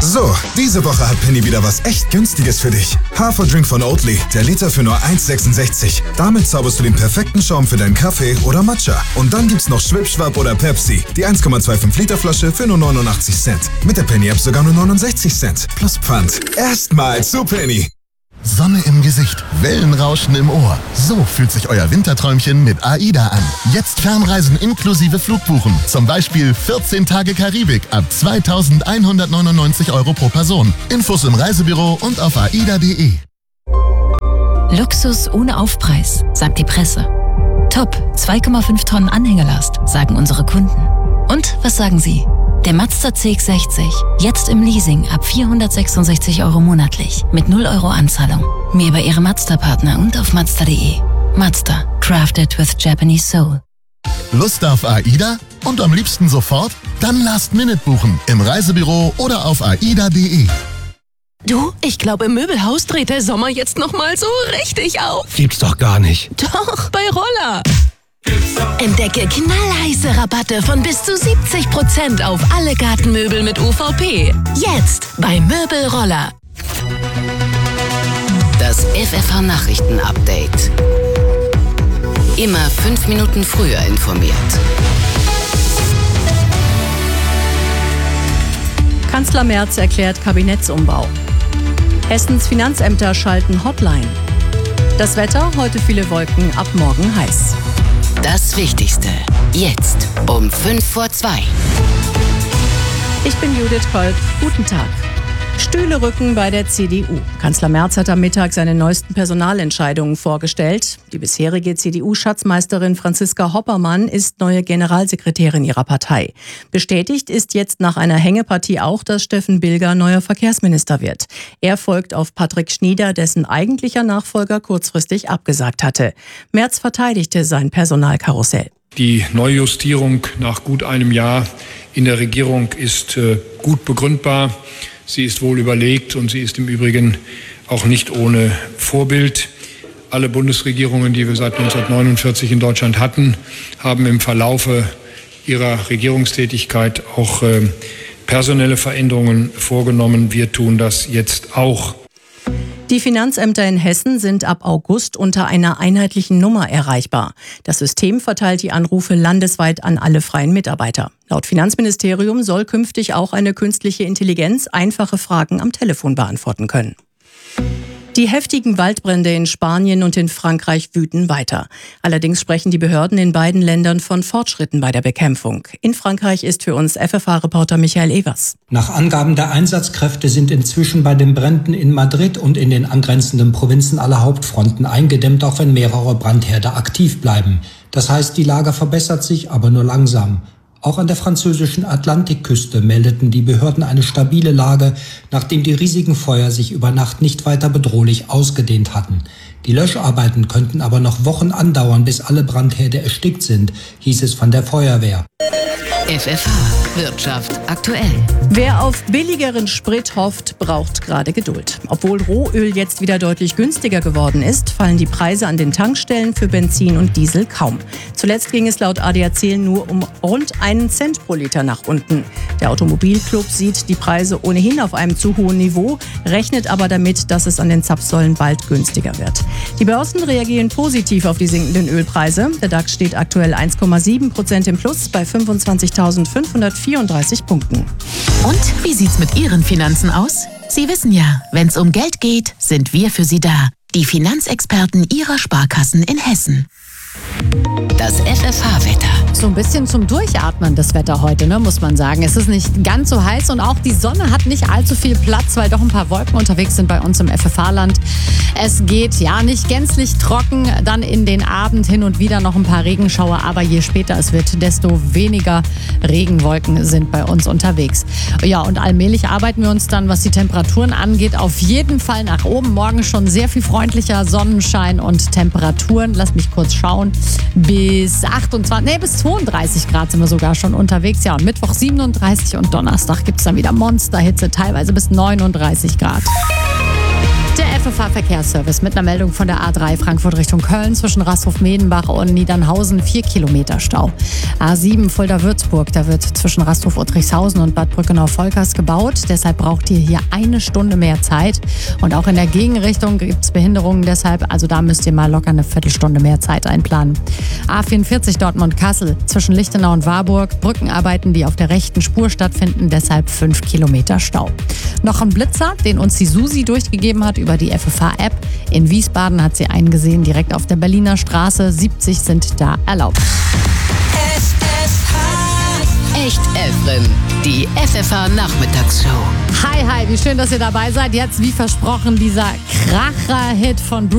So, diese Woche hat Penny wieder was echt Günstiges für dich. Haferdrink von Oatly, der Liter für nur 1,66. Damit zauberst du den perfekten Schaum für deinen Kaffee oder Matcha. Und dann gibt's noch Schwipschwapp oder Pepsi, die 1,25 Liter Flasche für nur 89 Cent. Mit der Penny-App sogar nur 69 Cent. Plus Pfand. Erstmal zu Penny. Sonne im Gesicht, Wellenrauschen im Ohr. So fühlt sich euer Winterträumchen mit AIDA an. Jetzt Fernreisen inklusive Flugbuchen. Zum Beispiel 14 Tage Karibik ab 2.199 € pro Person. Infos im Reisebüro und auf aida.de. Luxus ohne Aufpreis, sagt die Presse. Top, 2,5 Tonnen Anhängerlast, sagen unsere Kunden. Und was sagen Sie? Der Mazda CX-60, jetzt im Leasing ab 466 € monatlich, mit 0 € Anzahlung. Mehr bei Ihrem Mazda-Partner und auf Mazda.de. Mazda, crafted with Japanese soul. Lust auf AIDA? Und am liebsten sofort? Dann Last-Minute buchen, im Reisebüro oder auf aida.de. Du, ich glaube, im Möbelhaus dreht der Sommer jetzt nochmal so richtig auf. Gibt's doch gar nicht. Doch, bei Roller. Entdecke knallheiße Rabatte von bis zu 70% auf alle Gartenmöbel mit UVP. Jetzt bei Möbelroller. Das FFH-Nachrichten-Update. Immer 5 Minuten früher informiert. Kanzler Merz erklärt Kabinettsumbau. Hessens Finanzämter schalten Hotline. Das Wetter, heute viele Wolken, ab morgen heiß. Das Wichtigste, jetzt um 2:05. Ich bin Judith Kolb. Guten Tag. Stühle rücken bei der CDU. Kanzler Merz hat am Mittag seine neuesten Personalentscheidungen vorgestellt. Die bisherige CDU-Schatzmeisterin Franziska Hoppermann ist neue Generalsekretärin ihrer Partei. Bestätigt ist jetzt nach einer Hängepartie auch, dass Steffen Bilger neuer Verkehrsminister wird. Er folgt auf Patrick Schnieder, dessen eigentlicher Nachfolger kurzfristig abgesagt hatte. Merz verteidigte sein Personalkarussell. Die Neujustierung nach gut einem Jahr in der Regierung ist gut begründbar. Sie ist wohl überlegt und sie ist im Übrigen auch nicht ohne Vorbild. Alle Bundesregierungen, die wir seit 1949 in Deutschland hatten, haben im Verlaufe ihrer Regierungstätigkeit auch personelle Veränderungen vorgenommen. Wir tun das jetzt auch. Die Finanzämter in Hessen sind ab August unter einer einheitlichen Nummer erreichbar. Das System verteilt die Anrufe landesweit an alle freien Mitarbeiter. Laut Finanzministerium soll künftig auch eine künstliche Intelligenz einfache Fragen am Telefon beantworten können. Die heftigen Waldbrände in Spanien und in Frankreich wüten weiter. Allerdings sprechen die Behörden in beiden Ländern von Fortschritten bei der Bekämpfung. In Frankreich ist für uns FFH-Reporter Michael Evers. Nach Angaben der Einsatzkräfte sind inzwischen bei den Bränden in Madrid und in den angrenzenden Provinzen alle Hauptfronten eingedämmt, auch wenn mehrere Brandherde aktiv bleiben. Das heißt, die Lage verbessert sich, aber nur langsam. Auch an der französischen Atlantikküste meldeten die Behörden eine stabile Lage, nachdem die riesigen Feuer sich über Nacht nicht weiter bedrohlich ausgedehnt hatten. Die Löscharbeiten könnten aber noch Wochen andauern, bis alle Brandherde erstickt sind, hieß es von der Feuerwehr. FFH Wirtschaft aktuell. Wer auf billigeren Sprit hofft, braucht gerade Geduld. Obwohl Rohöl jetzt wieder deutlich günstiger geworden ist, fallen die Preise an den Tankstellen für Benzin und Diesel kaum. Zuletzt ging es laut ADAC nur um rund 1 Cent pro Liter nach unten. Der Automobilclub sieht die Preise ohnehin auf einem zu hohen Niveau, rechnet aber damit, dass es an den Zapfsäulen bald günstiger wird. Die Börsen reagieren positiv auf die sinkenden Ölpreise. Der DAX steht aktuell 1,7% im Plus bei 25.534 Punkten. Und wie sieht's mit Ihren Finanzen aus? Sie wissen ja, wenn's um Geld geht, sind wir für Sie da. Die Finanzexperten Ihrer Sparkassen in Hessen. Das FFH-Wetter. So ein bisschen zum Durchatmen das Wetter heute, ne, muss man sagen. Es ist nicht ganz so heiß und auch die Sonne hat nicht allzu viel Platz, weil doch ein paar Wolken unterwegs sind bei uns im FFH-Land. Es geht ja nicht gänzlich trocken, dann in den Abend hin und wieder noch ein paar Regenschauer, aber je später es wird, desto weniger Regenwolken sind bei uns unterwegs. Ja, und allmählich arbeiten wir uns dann, was die Temperaturen angeht, auf jeden Fall nach oben. Morgen schon sehr viel freundlicher Sonnenschein und Temperaturen. Lass mich kurz schauen. Bis 32 Grad sind wir sogar schon unterwegs. Ja, und Mittwoch 37 und Donnerstag gibt es dann wieder Monsterhitze, teilweise bis 39 Grad. Der FFH-Verkehrsservice mit einer Meldung von der A3 Frankfurt Richtung Köln zwischen Rasthof-Medenbach und Niedernhausen 4 Kilometer Stau. A7 Fulda-Würzburg, da wird zwischen Rasthof-Uttrichshausen und Bad Brückenau-Volkers gebaut. Deshalb braucht ihr hier 1 Stunde mehr Zeit. Und auch in der Gegenrichtung gibt es Behinderungen deshalb. Also da müsst ihr mal locker eine Viertelstunde mehr Zeit einplanen. A44 Dortmund-Kassel zwischen Lichtenau und Warburg. Brückenarbeiten, die auf der rechten Spur stattfinden. Deshalb 5 Kilometer Stau. Noch ein Blitzer, den uns die Susi durchgegeben hat über die FFH-App. In Wiesbaden hat sie einen gesehen, direkt auf der Berliner Straße. 70 sind da erlaubt. Echt Efren, die FFH-Nachmittagsshow. Hi, wie schön, dass ihr dabei seid. Jetzt, wie versprochen, dieser Kracher-Hit von